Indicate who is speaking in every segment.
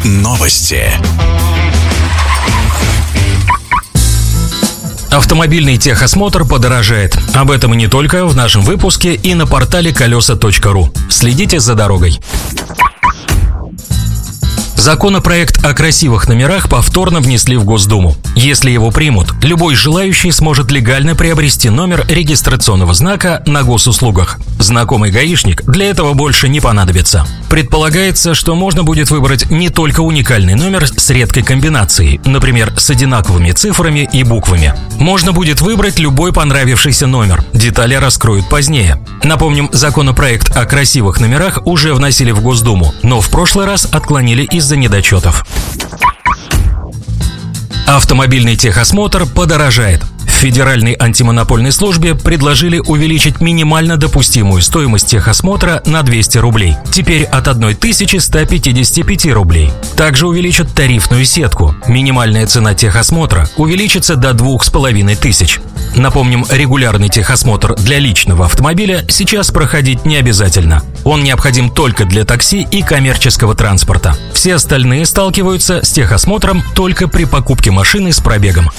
Speaker 1: Новости.
Speaker 2: Автомобильный техосмотр подорожает. Об этом и не только в нашем выпуске и на портале колеса.ру. Следите за дорогой. Законопроект о красивых номерах повторно внесли в Госдуму. Если его примут, любой желающий сможет легально приобрести номер регистрационного знака на госуслугах. Знакомый гаишник для этого больше не понадобится. Предполагается, что можно будет выбрать не только уникальный номер с редкой комбинацией, например, с одинаковыми цифрами и буквами. Можно будет выбрать любой понравившийся номер. Детали раскроют позднее. Напомним, законопроект о красивых номерах уже вносили в Госдуму, но в прошлый раз отклонили из-за недочетов. Автомобильный техосмотр подорожает. В Федеральной антимонопольной службе предложили увеличить минимально допустимую стоимость техосмотра на 200 рублей. Теперь от 1155 рублей. Также увеличат тарифную сетку. Минимальная цена техосмотра увеличится до 2500. Напомним, регулярный техосмотр для личного автомобиля сейчас проходить не обязательно. Он необходим только для такси и коммерческого транспорта. Все остальные сталкиваются с техосмотром только при покупке машины с пробегом.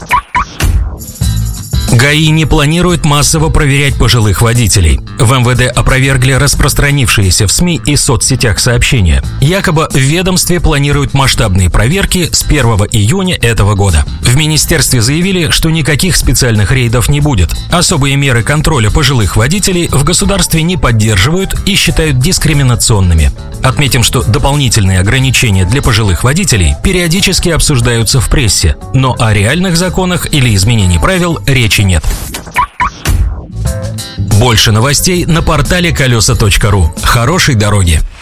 Speaker 2: ГАИ не планирует массово проверять пожилых водителей. В МВД опровергли распространившиеся в СМИ и соцсетях сообщения. Якобы в ведомстве планируют масштабные проверки с 1 июня этого года. В министерстве заявили, что никаких специальных рейдов не будет. Особые меры контроля пожилых водителей в государстве не поддерживают и считают дискриминационными. Отметим, что дополнительные ограничения для пожилых водителей периодически обсуждаются в прессе, но о реальных законах или изменении правил речи нет. Больше новостей на портале колеса.ру. Хорошей дороги!